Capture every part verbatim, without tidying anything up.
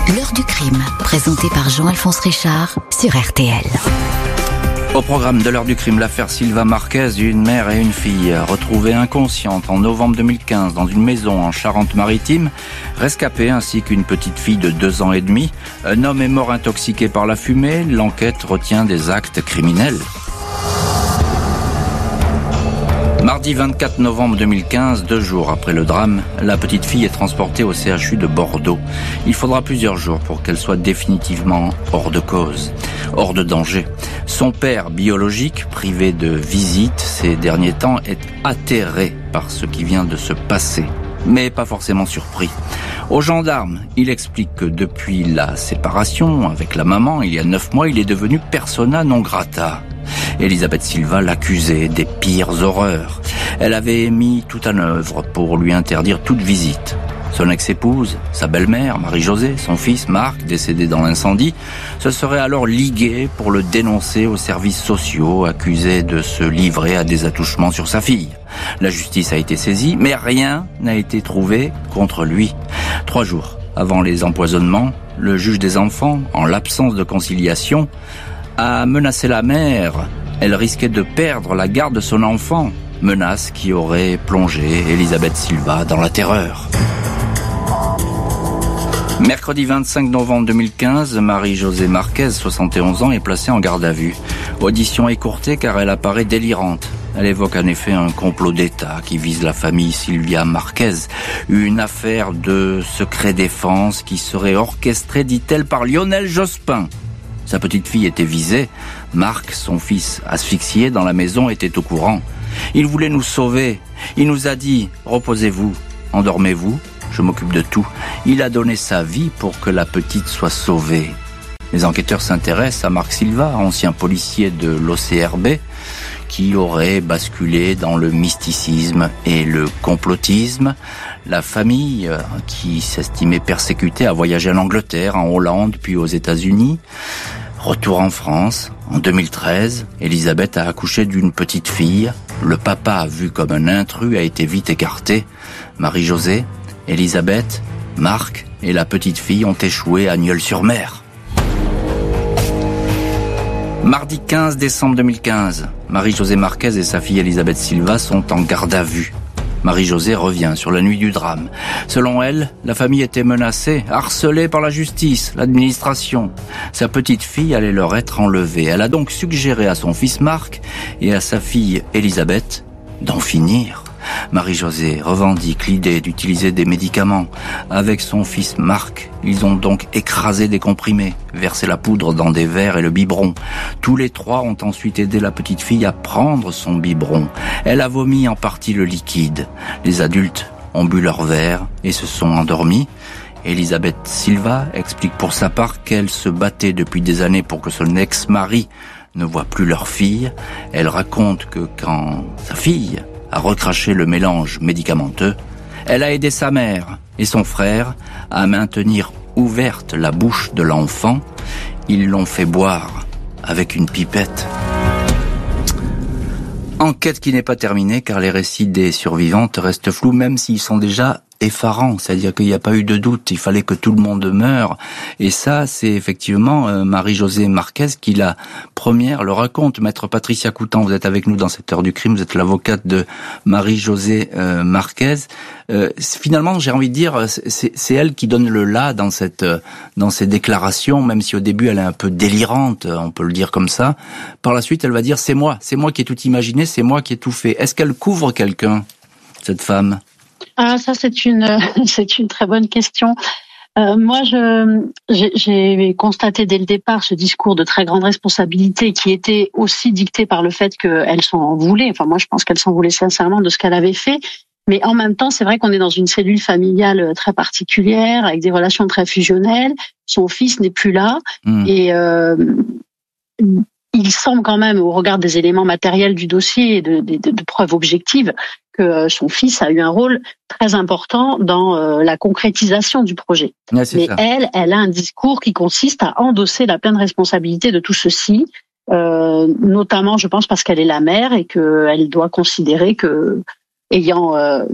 L'heure du crime, présentée par Jean-Alphonse Richard sur R T L. Au programme de l'heure du crime, l'affaire Silva Marquez, une mère et une fille retrouvées inconscientes en novembre deux mille quinze dans une maison en Charente-Maritime, rescapées ainsi qu'une petite fille de deux ans et demi. Un homme est mort intoxiqué par la fumée. L'enquête retient des actes criminels. Mardi vingt-quatre novembre deux mille quinze, deux jours après le drame, la petite fille est transportée au C H U de Bordeaux. Il faudra plusieurs jours pour qu'elle soit définitivement hors de cause, hors de danger. Son père biologique, privé de visite ces derniers temps, est atterré par ce qui vient de se passer, mais pas forcément surpris. Aux gendarmes, il explique que depuis la séparation avec la maman, il y a neuf mois, il est devenu persona non grata. Elisabeth Silva l'accusait des pires horreurs. Elle avait mis tout en œuvre pour lui interdire toute visite. Son ex-épouse, sa belle-mère, Marie-Josée, son fils, Marc, décédé dans l'incendie, se seraient alors ligués pour le dénoncer aux services sociaux, accusés de se livrer à des attouchements sur sa fille. La justice a été saisie, mais rien n'a été trouvé contre lui. Trois jours avant les empoisonnements, le juge des enfants, en l'absence de conciliation, a menacé la mère. Elle risquait de perdre la garde de son enfant. Menace qui aurait plongé Elisabeth Silva dans la terreur. Mercredi vingt-cinq novembre deux mille quinze, Marie-Josée Marquez, soixante et onze ans, est placée en garde à vue. Audition écourtée car elle apparaît délirante. Elle évoque en effet un complot d'État qui vise la famille Silvia Marquez. Une affaire de secret défense qui serait orchestrée, dit-elle, par Lionel Jospin. Sa petite fille était visée. Marc, son fils asphyxié dans la maison, était au courant. Il voulait nous sauver. Il nous a dit « Reposez-vous, endormez-vous, je m'occupe de tout ». Il a donné sa vie pour que la petite soit sauvée. Les enquêteurs s'intéressent à Marc Silva, ancien policier de l'O C R B, qui aurait basculé dans le mysticisme et le complotisme. La famille, qui s'estimait persécutée, a voyagé en Angleterre, en Hollande, puis aux États-Unis. Retour en France, en deux mille treize, Elisabeth a accouché d'une petite fille. Le papa, vu comme un intrus, a été vite écarté. Marie-Josée, Elisabeth, Marc et la petite fille ont échoué à Nieul-sur-Mer. Mardi quinze décembre deux mille quinze, Marie-Josée Marquez et sa fille Elisabeth Silva sont en garde à vue. Marie-Josée revient sur la nuit du drame. Selon elle, la famille était menacée, harcelée par la justice, l'administration. Sa petite fille allait leur être enlevée. Elle a donc suggéré à son fils Marc et à sa fille Elisabeth d'en finir. Marie-Josée revendique l'idée d'utiliser des médicaments. Avec son fils Marc, ils ont donc écrasé des comprimés, versé la poudre dans des verres et le biberon. Tous les trois ont ensuite aidé la petite fille à prendre son biberon. Elle a vomi en partie le liquide. Les adultes ont bu leur verre et se sont endormis. Elisabeth Silva explique pour sa part qu'elle se battait depuis des années pour que son ex-mari ne voie plus leur fille. Elle raconte que quand sa fille a recraché le mélange médicamenteux, elle a aidé sa mère et son frère à maintenir ouverte la bouche de l'enfant. Ils l'ont fait boire avec une pipette. Enquête qui n'est pas terminée car les récits des survivantes restent flous, même s'ils sont déjà effarants, c'est-à-dire qu'il n'y a pas eu de doute, il fallait que tout le monde meure. Et ça, c'est effectivement euh, Marie-Josée Marquez qui, la première, le raconte. Maître Patricia Coutan, vous êtes avec nous dans cette heure du crime, vous êtes l'avocate de Marie-Josée euh, Marquez. Euh, finalement, j'ai envie de dire, c'est, c'est elle qui donne le là dans cette, euh, dans ces déclarations, même si au début elle est un peu délirante, on peut le dire comme ça. Par la suite, elle va dire, c'est moi, c'est moi qui ai tout imaginé, c'est moi qui ai tout fait. Est-ce qu'elle couvre quelqu'un, cette femme ? Ah, ça c'est une c'est une très bonne question. Euh, moi, je j'ai, j'ai constaté dès le départ ce discours de très grande responsabilité qui était aussi dicté par le fait qu'elle s'en voulait. Enfin, moi, je pense qu'elle s'en voulait sincèrement de ce qu'elle avait fait. Mais en même temps, c'est vrai qu'on est dans une cellule familiale très particulière, avec des relations très fusionnelles. Son fils n'est plus là, mmh. et euh, il semble quand même, au regard des éléments matériels du dossier et de, de, de, de preuves objectives, que son fils a eu un rôle très important dans euh, la concrétisation du projet. Ouais, Mais ça. elle, elle a un discours qui consiste à endosser la pleine responsabilité de tout ceci, euh, notamment, je pense, parce qu'elle est la mère et qu'elle doit considérer que, ayant euh,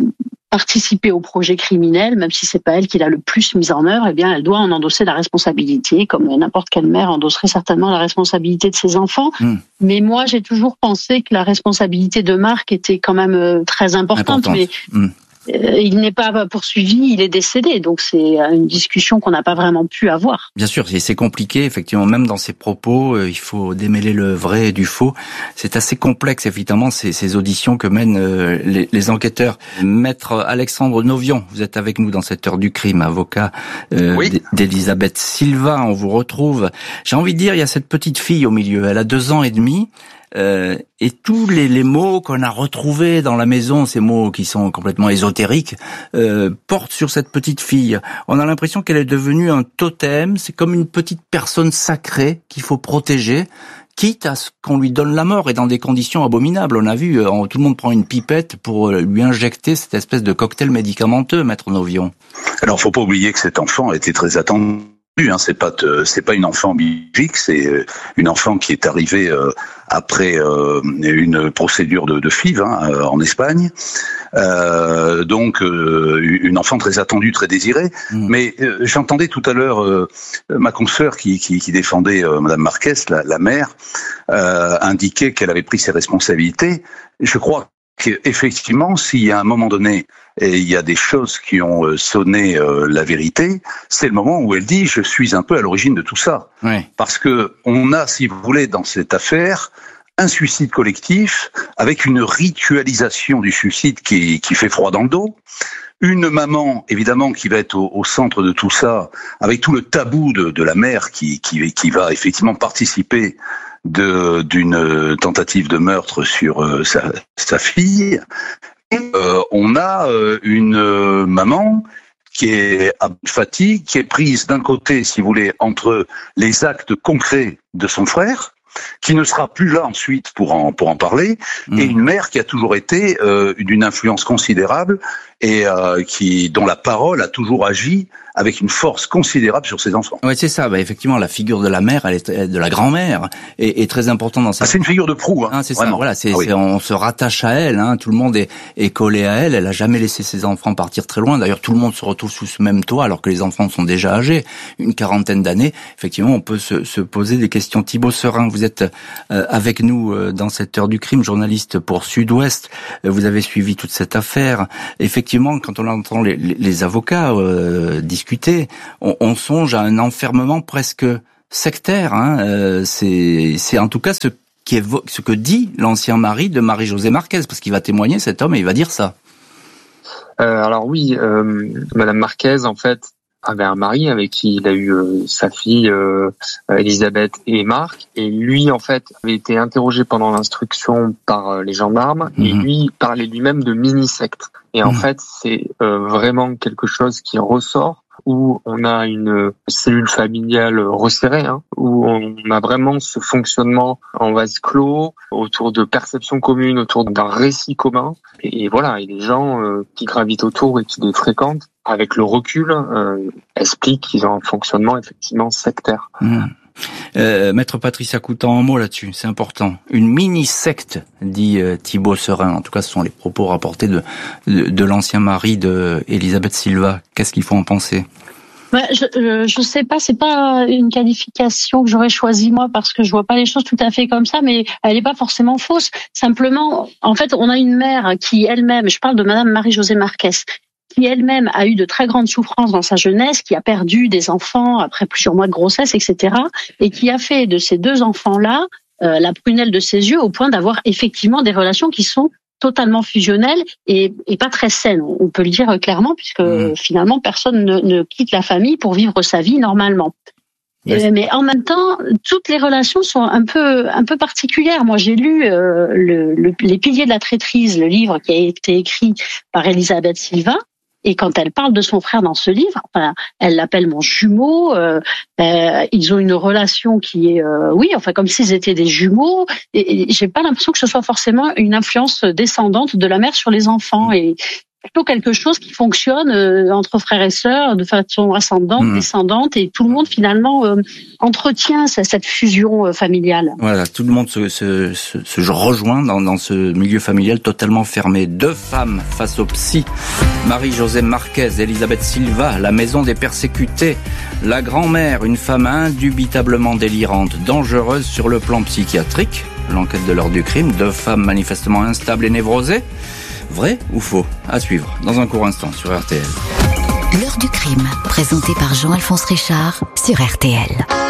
participé au projet criminel, même si c'est pas elle qui l'a le plus mis en œuvre, eh bien, elle doit en endosser la responsabilité, comme n'importe quelle mère endosserait certainement la responsabilité de ses enfants. Mmh. Mais moi, j'ai toujours pensé que la responsabilité de Marc était quand même très importante. importante. Mais mmh. il n'est pas poursuivi, il est décédé. Donc c'est une discussion qu'on n'a pas vraiment pu avoir. Bien sûr, c'est compliqué, effectivement, même dans ses propos, il faut démêler le vrai du faux. C'est assez complexe, évidemment, ces, ces auditions que mènent les, les enquêteurs. Maître Alexandre Novion, vous êtes avec nous dans cette heure du crime, avocat euh, oui. d'Elisabeth Silva, on vous retrouve. J'ai envie de dire, il y a cette petite fille au milieu, elle a deux ans et demi. Euh, et tous les, les mots qu'on a retrouvés dans la maison, ces mots qui sont complètement ésotériques, euh, portent sur cette petite fille. On a l'impression qu'elle est devenue un totem, c'est comme une petite personne sacrée qu'il faut protéger, quitte à ce qu'on lui donne la mort, et dans des conditions abominables. On a vu, tout le monde prend une pipette pour lui injecter cette espèce de cocktail médicamenteux, Maître Novion. Alors, faut pas oublier que cet enfant a été très attendu. Hein, c'est pas c'est pas une enfant biologique, c'est une enfant qui est arrivée euh, après euh, une procédure de, de F I V hein, euh, en Espagne. Euh, donc euh, une enfant très attendue, très désirée. Mmh. Mais euh, j'entendais tout à l'heure euh, ma consoeur qui, qui, qui défendait euh, Madame Marquez, la, la mère, euh, indiquer qu'elle avait pris ses responsabilités. Je crois qu'effectivement, s'il y a un moment donné, et il y a des choses qui ont sonné euh, la vérité, c'est le moment où elle dit « je suis un peu à l'origine de tout ça oui. ». Parce que on a, si vous voulez, dans cette affaire, un suicide collectif avec une ritualisation du suicide qui, qui fait froid dans le dos. Une maman, évidemment, qui va être au, au centre de tout ça, avec tout le tabou de, de la mère qui, qui, qui va effectivement participer de d'une tentative de meurtre sur euh, sa, sa fille. Et, euh, on a euh, une euh, maman qui est à bout de fatigue, qui est prise d'un côté, si vous voulez, entre les actes concrets de son frère, qui ne sera plus là ensuite pour en pour en parler, mmh. et une mère qui a toujours été euh, d'une influence considérable et euh, qui dont la parole a toujours agi avec une force considérable sur ses enfants. Ouais, c'est ça. Bah, effectivement, la figure de la mère, elle est, de la grand-mère, est, est très importante dans cette. Ah, c'est une figure de proue. Hein, hein, c'est vraiment. Ça. Voilà, c'est, ah, oui. c'est, on se rattache à elle. Hein, tout le monde est, est collé à elle. Elle a jamais laissé ses enfants partir très loin. D'ailleurs, tout le monde se retrouve sous ce même toit, alors que les enfants sont déjà âgés, une quarantaine d'années. Effectivement, on peut se, se poser des questions. Thibaut Serin, vous êtes euh, avec nous euh, dans cette heure du crime, journaliste pour Sud-Ouest. Euh, vous avez suivi toute cette affaire. Effectivement, quand on entend les, les, les avocats euh, discuter, on, on songe à un enfermement presque sectaire. Hein. Euh, c'est, c'est en tout cas ce, qui est, ce que dit l'ancien mari de Marie-Josée Marquez, parce qu'il va témoigner, cet homme, et il va dire ça. Euh, alors oui, euh, Madame Marquez, en fait, avait un mari avec qui il a eu euh, sa fille euh, Elisabeth et Marc, et lui, en fait, avait été interrogé pendant l'instruction par euh, les gendarmes, mmh. et lui parlait lui-même de mini-secte. Et en mmh. fait, c'est euh, vraiment quelque chose qui ressort, où on a une cellule familiale resserrée, hein, où on a vraiment ce fonctionnement en vase clos, autour de perceptions communes, autour d'un récit commun. Et, et voilà, et les gens euh, qui gravitent autour et qui les fréquentent, avec le recul, euh, expliquent qu'ils ont un fonctionnement effectivement sectaire. Mmh. Euh, Maître Patricia Coutan, un mot là-dessus, c'est important. Une mini-secte, dit euh, Thibaut Serin. En tout cas, ce sont les propos rapportés de, de, de l'ancien mari de Elisabeth Silva. Qu'est-ce qu'il faut en penser ? Ouais, je, je, je sais pas, c'est pas une qualification que j'aurais choisie moi parce que je vois pas les choses tout à fait comme ça, mais elle est pas forcément fausse. Simplement, en fait, on a une mère qui elle-même, je parle de Madame Marie-Josée Marquez, qui elle-même a eu de très grandes souffrances dans sa jeunesse, qui a perdu des enfants après plusieurs mois de grossesse, et cetera, et qui a fait de ces deux enfants-là euh, la prunelle de ses yeux au point d'avoir effectivement des relations qui sont totalement fusionnelles et, et pas très saines. On peut le dire clairement, puisque mmh. finalement personne ne, ne quitte la famille pour vivre sa vie normalement. Mais, mais en même temps, toutes les relations sont un peu un peu particulières. Moi, j'ai lu euh, le, le, Les Piliers de la traîtrise, le livre qui a été écrit par Elisabeth Silva. Et quand elle parle de son frère dans ce livre, enfin, elle l'appelle mon jumeau. Euh, euh, ils ont une relation qui est, euh, oui, enfin, comme s'ils étaient des jumeaux. Et, et j'ai pas l'impression que ce soit forcément une influence descendante de la mère sur les enfants. Et plutôt quelque chose qui fonctionne euh, entre frères et sœurs de façon ascendante, mmh. descendante, et tout le monde finalement euh, entretient cette, cette fusion euh, familiale. Voilà, tout le monde se, se, se, se rejoint dans, dans ce milieu familial totalement fermé. Deux femmes face au psy, Marie-Josée Marquez, Elisabeth Silva, la maison des persécutés, la grand-mère, une femme indubitablement délirante, dangereuse sur le plan psychiatrique, l'enquête de l'heure du crime, deux femmes manifestement instables et névrosées. Vrai ou faux? À suivre dans un court instant sur R T L. L'heure du crime, présenté par Jean-Alphonse Richard sur R T L.